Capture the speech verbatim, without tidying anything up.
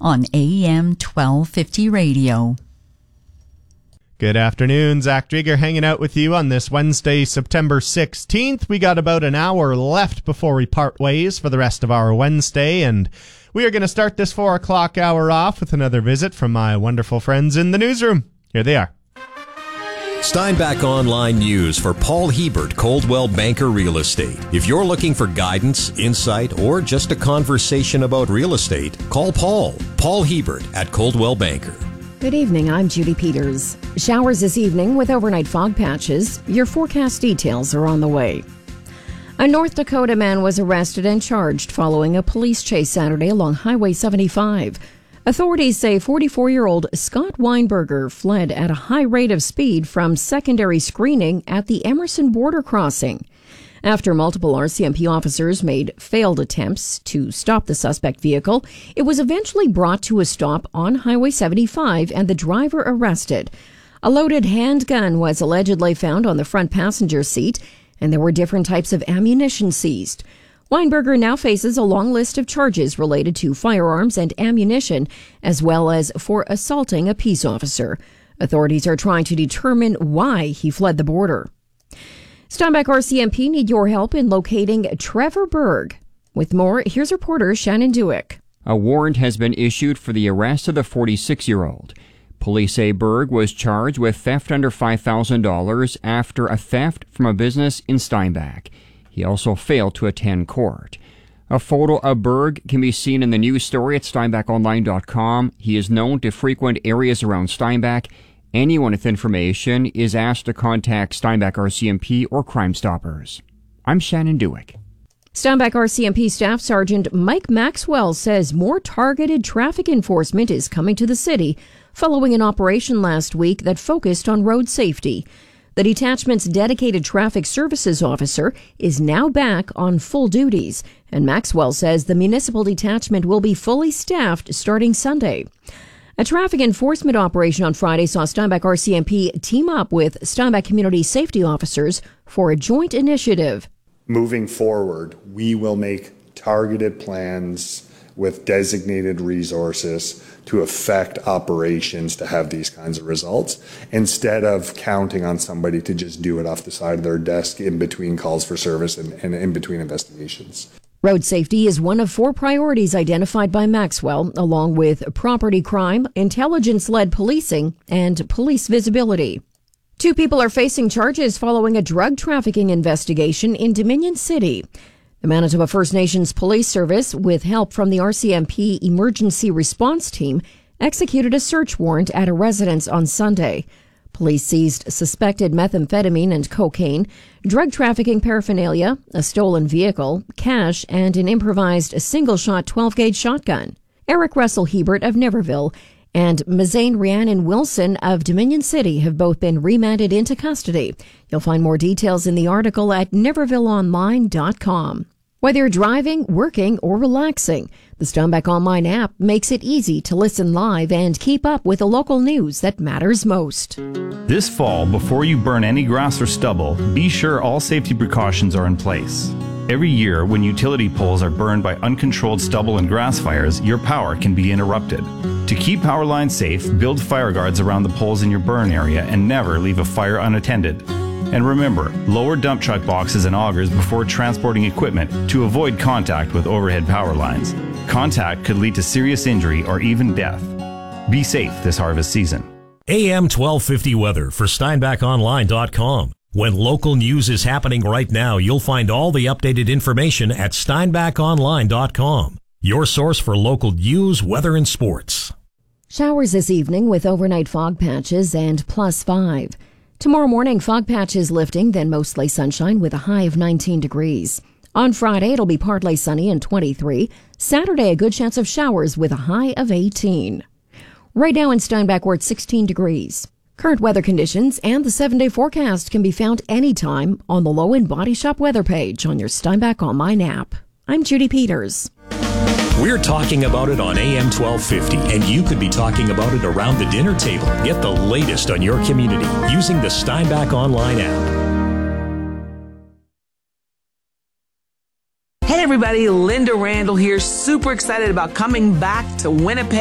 on A M twelve fifty Radio. Good afternoon, Zach Drieger hanging out with you on this Wednesday, September sixteenth. We got about an hour left before we part ways for the rest of our Wednesday, and we are going to start this four o'clock hour off with another visit from my wonderful friends in the newsroom. Here they are. Steinbach Online News for Paul Hebert, Coldwell Banker Real Estate. If you're looking for guidance, insight, or just a conversation about real estate, call Paul. Paul Hebert at Coldwell Banker. Good evening, I'm Judy Peters. Showers this evening with overnight fog patches. Your forecast details are on the way. A North Dakota man was arrested and charged following a police chase Saturday along Highway seventy-five. Authorities say forty-four-year-old Scott Weinberger fled at a high rate of speed from secondary screening at the Emerson border crossing. After multiple R C M P officers made failed attempts to stop the suspect vehicle, it was eventually brought to a stop on Highway seventy-five and the driver arrested. A loaded handgun was allegedly found on the front passenger seat, and there were different types of ammunition seized. Weinberger now faces a long list of charges related to firearms and ammunition, as well as for assaulting a peace officer. Authorities are trying to determine why he fled the border. Steinbach R C M P need your help in locating Trevor Berg. With more, here's reporter Shannon Dewick. A warrant has been issued for the arrest of the forty-six-year-old. Police say Berg was charged with theft under five thousand dollars after a theft from a business in Steinbach. He also failed to attend court. A photo of Berg can be seen in the news story at steinbach online dot com. He is known to frequent areas around Steinbach. Anyone with information is asked to contact Steinbach R C M P or Crime Stoppers. I'm Shannon Dewick. Steinbach R C M P Staff Sergeant Mike Maxwell says more targeted traffic enforcement is coming to the city following an operation last week that focused on road safety. The detachment's dedicated traffic services officer is now back on full duties, and Maxwell says the municipal detachment will be fully staffed starting Sunday. A traffic enforcement operation on Friday saw Steinbach R C M P team up with Steinbach community safety officers for a joint initiative. Moving forward, we will make targeted plans with designated resources to affect operations to have these kinds of results, instead of counting on somebody to just do it off the side of their desk in between calls for service and, and in between investigations. Road safety is one of four priorities identified by Maxwell, along with property crime, intelligence-led policing, and police visibility. Two people are facing charges following a drug trafficking investigation in Dominion City. The Manitoba First Nations Police Service, with help from the R C M P Emergency Response Team, executed a search warrant at a residence on Sunday. Police seized suspected methamphetamine and cocaine, drug trafficking paraphernalia, a stolen vehicle, cash, and an improvised single-shot twelve-gauge shotgun. Eric Russell Hebert of Niverville and Mazane Rhiannon Wilson of Dominion City have both been remanded into custody. You'll find more details in the article at niverville online dot com. Whether you're driving, working, or relaxing, the Steinbach Online app makes it easy to listen live and keep up with the local news that matters most. This fall, before you burn any grass or stubble, be sure all safety precautions are in place. Every year, when utility poles are burned by uncontrolled stubble and grass fires, your power can be interrupted. To keep power lines safe, build fire guards around the poles in your burn area and never leave a fire unattended. And remember, lower dump truck boxes and augers before transporting equipment to avoid contact with overhead power lines. Contact could lead to serious injury or even death. Be safe this harvest season. A M twelve fifty weather for steinbach online dot com. When local news is happening right now, you'll find all the updated information at steinbach online dot com. Your source for local news, weather, and sports. Showers this evening with overnight fog patches and plus five. Tomorrow morning, fog patches lifting, then mostly sunshine with a high of nineteen degrees. On Friday, it'll be partly sunny and twenty-three. Saturday, a good chance of showers with a high of eighteen. Right now in Steinbach, we're at sixteen degrees. Current weather conditions and the seven-day forecast can be found anytime on the Low End Body Shop weather page on your Steinbach Online app. I'm Judy Peters. We're talking about it on A M twelve fifty, and you could be talking about it around the dinner table. Get the latest on your community using the Steinbach Online app. Hey everybody, Linda Randall here, super excited about coming back to Winnipeg.